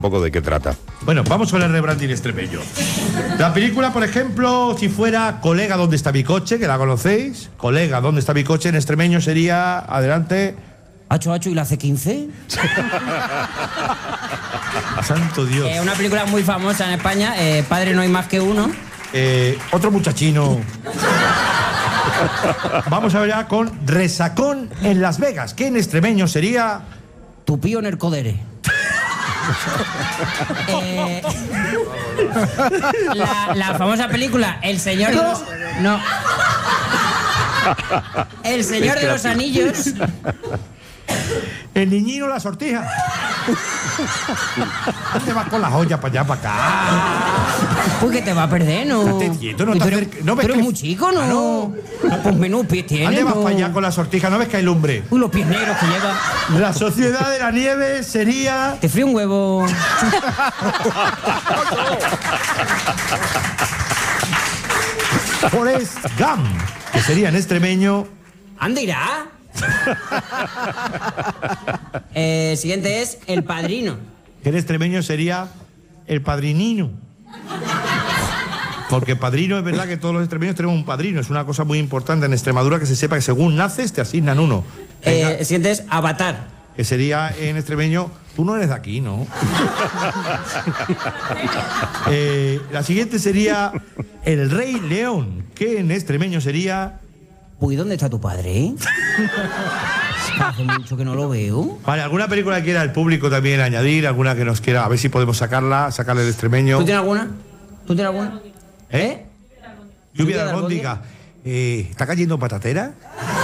poco de qué trata. Bueno, vamos con el rebranding extremeño. La película, por ejemplo, si fuera Colega, ¿dónde está mi coche? Que la conocéis. Colega, ¿dónde está mi coche? En extremeño sería, adelante. ¿Hacho y la C15? Santo Dios. Una película muy famosa en España, Padre no hay más que uno. Otro muchachino. Vamos a ver ya con Resacón en Las Vegas, que en extremeño sería... Tupío en el codere. La famosa película El Señor de los... No. El Señor de los Anillos. El niñino la sortija. ¿Dónde vas con las ollas para allá, para acá? Uy, que te va a perder, ¿no? Estate quieto, no te acerques. ¿No ves pero que... es muy chico, ¿no? No. Pues menudo pie tiene, ¿Dónde vas ¿no? para allá con la sortija? ¿No ves que hay lumbre? Uy, los pies negros que lleva. La Sociedad de la Nieve sería... Te frío un huevo. Forrest Gump, que sería en extremeño... ¿Anda irá? Siguiente es El Padrino. Que en extremeño sería el padrinino. Porque padrino, es verdad que todos los extremeños tenemos un padrino. Es una cosa muy importante en Extremadura que se sepa que según naces te asignan uno. El siguiente es Avatar. Que sería en extremeño, tú no eres de aquí, ¿no? La siguiente sería El Rey León, que en extremeño sería... Uy, ¿dónde está tu padre? Hace mucho que no lo veo. Vale, ¿alguna película que quiera el público también añadir? ¿Alguna que nos quiera? A ver si podemos sacarle el extremeño. ¿Tú tienes alguna? ¿Tú tienes alguna? Lluvia de albóndiga. ¿Está cayendo patatera?